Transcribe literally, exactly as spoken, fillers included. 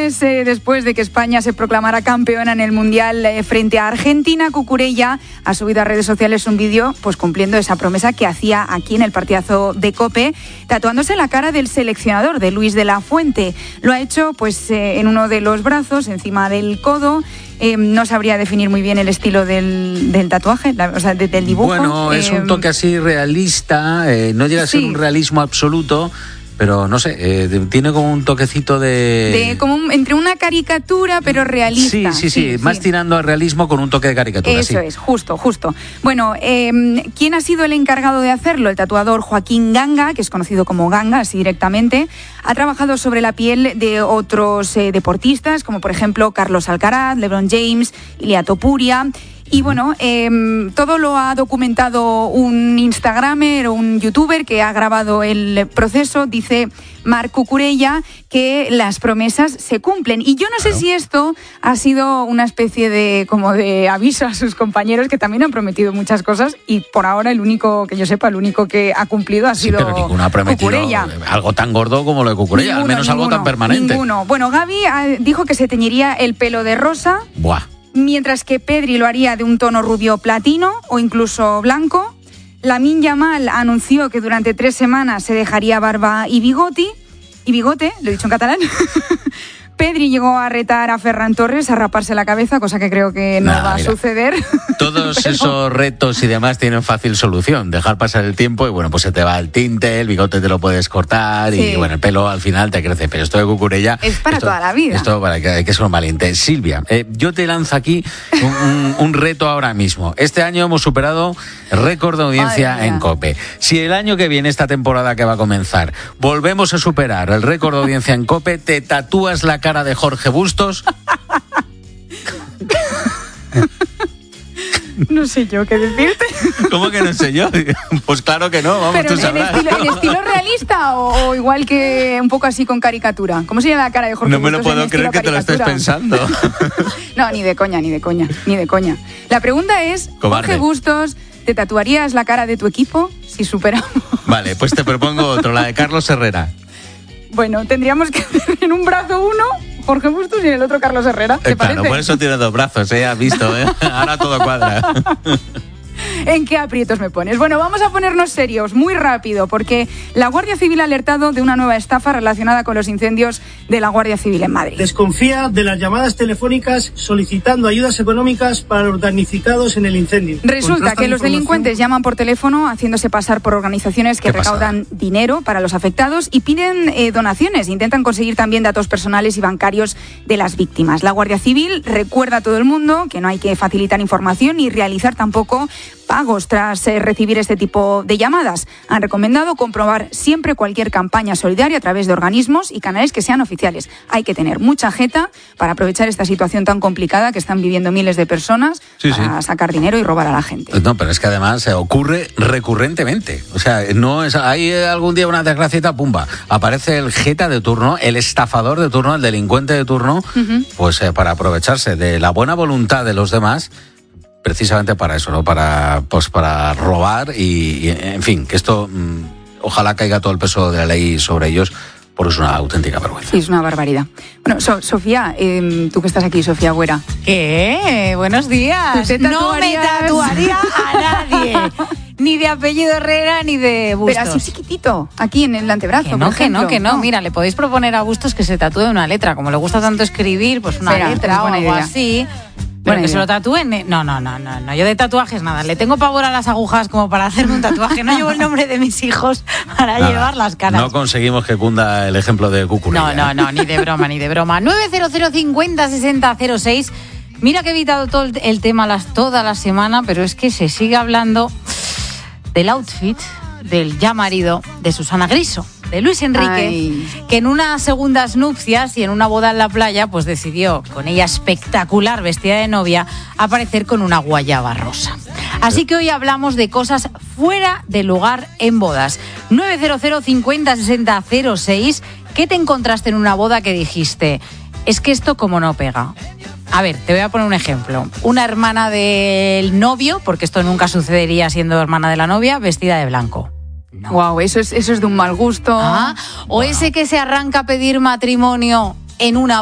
mes eh, después de que España se proclamara campeona en el Mundial eh, frente a Argentina, Cucurella ha subido a redes sociales un vídeo pues cumpliendo esa promesa que hacía aquí en el partidazo de COPE, tatuándose la cara del seleccionador, de Luis de la Fuente. Lo ha hecho pues eh, en uno de los brazos, encima del codo. Eh, no sabría definir muy bien el estilo del, del tatuaje, la, o sea, de, del dibujo. Bueno, es eh, un toque así realista, eh, no llega a ser sí. un realismo absoluto, pero no sé, eh, tiene como un toquecito de... de como un, entre una caricatura, pero realista. Sí, sí, sí, sí más sí. tirando al realismo con un toque de caricatura. Eso sí. es, justo, justo. Bueno, eh, ¿quién ha sido el encargado de hacerlo? El tatuador Joaquín Ganga, que es conocido como Ganga, así directamente. Ha trabajado sobre la piel de otros eh, deportistas, como por ejemplo Carlos Alcaraz, LeBron James, Ilia Topuria. Y bueno, eh, todo lo ha documentado un instagramer o un youtuber que ha grabado el proceso. Dice Marc Cucurella que las promesas se cumplen. Y yo no claro. sé si esto ha sido una especie de como de aviso a sus compañeros, que también han prometido muchas cosas, y por ahora el único, que yo sepa, el único que ha cumplido ha sí, sido pero ninguno ha prometido Cucurella. Algo tan gordo como lo de Cucurella, ninguno, al menos ninguno, algo tan permanente. Ninguno. Bueno, Gavi dijo que se teñiría el pelo de rosa. Buah. Mientras que Pedri lo haría de un tono rubio platino o incluso blanco. Lamine Yamal anunció que durante tres semanas se dejaría barba y bigoti, y bigote, lo he dicho en catalán. Pedri llegó a retar a Ferran Torres a raparse la cabeza, cosa que creo que no nah, va mira, a suceder. Todos pero... esos retos y demás tienen fácil solución. Dejar pasar el tiempo y bueno, pues se te va el tinte, el bigote te lo puedes cortar sí. y bueno, el pelo al final te crece. Pero esto de Cucurella... Es para esto, toda la vida. Esto para que hay que ser un valiente. Silvia, eh, yo te lanzo aquí un, un, un reto ahora mismo. Este año hemos superado récord de audiencia en COPE. Si el año que viene, esta temporada que va a comenzar, volvemos a superar el récord de audiencia en COPE, te tatúas la cara de Jorge Bustos. No sé yo qué decirte. ¿Cómo que no sé yo? Pues claro que no, vamos, pero tú en, sabrás. ¿En estilo, ¿en estilo realista o, o igual que un poco así con caricatura? ¿Cómo sería la cara de Jorge No me Bustos lo puedo creer que te lo estés pensando. No, ni de coña, ni de coña, ni de coña. La pregunta es, Cobarde. Jorge Bustos, ¿te tatuarías la cara de tu equipo si superamos? Vale, pues te propongo otro, la de Carlos Herrera. Bueno, tendríamos que hacer en un brazo uno Jorge Bustos y en el otro Carlos Herrera. ¿Te eh, claro, parece? Por eso tiene dos brazos, ¿eh? Has visto, ¿eh? Ahora todo cuadra. ¿En qué aprietos me pones? Bueno, vamos a ponernos serios muy rápido, porque la Guardia Civil ha alertado de una nueva estafa relacionada con los incendios de la Guardia Civil en Madrid. Desconfía de las llamadas telefónicas solicitando ayudas económicas para los damnificados en el incendio. Resulta que los delincuentes llaman por teléfono haciéndose pasar por organizaciones que recaudan dinero para los afectados y piden eh, donaciones. Intentan conseguir también datos personales y bancarios de las víctimas. La Guardia Civil recuerda a todo el mundo que no hay que facilitar información ni realizar tampoco pagos tras eh, recibir este tipo de llamadas. Han recomendado comprobar siempre cualquier campaña solidaria a través de organismos y canales que sean oficiales. Hay que tener mucha jeta para aprovechar esta situación tan complicada que están viviendo miles de personas sí, para sí. sacar dinero y robar a la gente. No, pero es que además eh, ocurre recurrentemente. O sea, no es hay algún día una desgracieta, pumba, aparece el jeta de turno, el estafador de turno, el delincuente de turno, uh-huh. pues eh, para aprovecharse de la buena voluntad de los demás. Precisamente para eso, ¿no? Para, pues para robar y, y, en fin, que esto mmm, ojalá caiga todo el peso de la ley sobre ellos, porque es una auténtica vergüenza. Sí, es una barbaridad. Bueno, so, Sofía, eh, tú que estás aquí, Sofía Güera. ¿Qué? Buenos días. No me tatuaría a nadie. Ni de apellido Herrera, ni de Bustos. Pero así chiquitito, aquí en el antebrazo, que no, por ejemplo. Que no, que no. no. Mira, le podéis proponer a Bustos que se tatúe una letra. Como le gusta tanto escribir, pues una Será, letra o algo idea. así. Pero que se lo tatúen. No, no, no, no, no. Yo de tatuajes nada. Le tengo pavor a las agujas como para hacerme un tatuaje. No llevo el nombre de mis hijos para nada, llevar las caras. No conseguimos que cunda el ejemplo de Cucurella. No, no, no, ni de broma, ni de broma. nueve cero cero cincuenta sesenta cero seis. Mira que he evitado todo el tema las, toda la semana, pero es que se sigue hablando del outfit del ya marido de Susana Griso, de Luis Enrique, Ay. que en unas segundas nupcias y en una boda en la playa, pues decidió, con ella espectacular, vestida de novia, aparecer con una guayaba rosa. Así que hoy hablamos de cosas fuera de lugar en bodas. nueve cero cero cincuenta sesenta cero seis. ¿Qué te encontraste en una boda que dijiste? Es que esto como no pega. A ver, te voy a poner un ejemplo. Una hermana del novio, porque esto nunca sucedería siendo hermana de la novia, vestida de blanco. No. Wow, eso es, eso es de un mal gusto. Ah, o wow. ese que se arranca a pedir matrimonio en una